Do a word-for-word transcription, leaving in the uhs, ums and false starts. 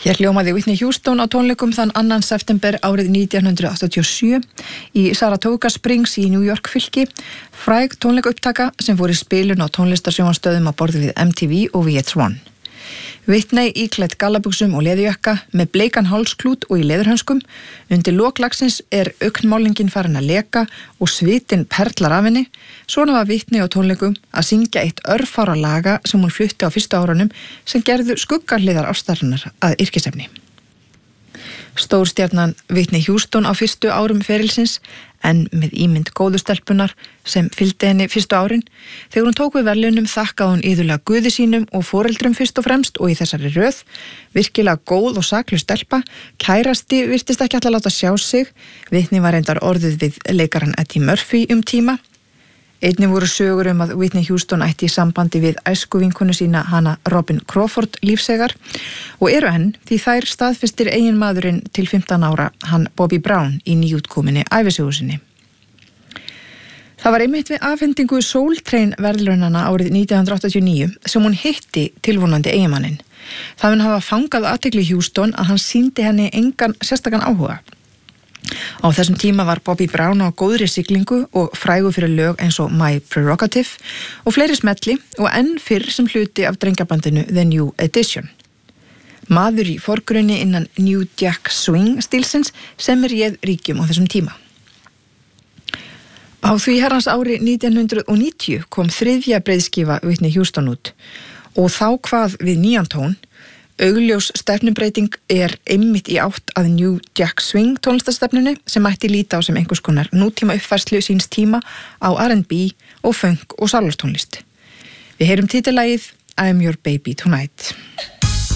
Hér hljómaði Whitney Houston á tónleikum þann annan september árið nítján hundruð áttatíu og sjö í Saratoga Springs í New York fylki, fræg tónleikaupptaka sem fór í spilun á tónlistarsjónvarpsstöðum á borð við M T V og V H one. Whitney íklædd gallabuxum og leðurjakka með bleikan hálsklút og í leðurhönskum. Undir lok lagsins er augnmálningin farin að leka og svitinn perlar af henni. Svona var Whitney á tónleikum að syngja eitt örfára laga sem hún flutti á fyrstu árunum sem gerðu skuggarliðar ástarinnar að yrkisefni. Stórstjarnan Whitney Houston á fyrstu árum ferilsins en með ímynd góðu stelpunar sem fylgdi henni fyrstu árin. Þegar hún tók við verðlaunum þakkaði hún iðulega guði sínum og foreldrum fyrst og fremst og í þessari röð. Virkilega góð og saklaus stelpa, kærasti virtist ekki ætla að láta sjá sig. Whitney var reyndar orðuð við leikarann Eddie Murphy um tíma. Einnig voru sögur um að Whitney Houston ætti í sambandi við æskuvinkonu sína hana Robin Crawford lífsegar og eru enn því þær staðfestir eiginmaðurinn til fimmtán ára, hann Bobby Brown í nýútkominni ævisögu sinni. Það var einmitt við afhendingu Soul Train verðlaunanna árið nítján hundruð áttatíu og níu sem hún hitti tilvonandi eiginmanninn. Það mun hafa fangað athygli Houston að hann sýndi henni engan sérstakan áhuga. Á þessum tíma var Bobby Brown á góðri siglingu og frægur fyrir lög eins og My Prerogative og fleiri smelli og enn fyrr sem hluti af drengjabandinu The New Edition. Maður í forgrunni innan New Jack Swing stílsins sem er réð ríkjum á þessum tíma. Á því herrans ári nítján hundruð níutíu kom þriðja breiðskífa Whitney Houston út og þá hvað við nýjan tón. Augljós stefnumbreyting er einmitt í átt að New Jack Swing tónlistastefnunni sem mætti líta á sem einhvers konar nútíma uppfærslu síns tíma á R and B og funk og sálartónlist. Við heyrum titillagið I'm Your Baby Tonight.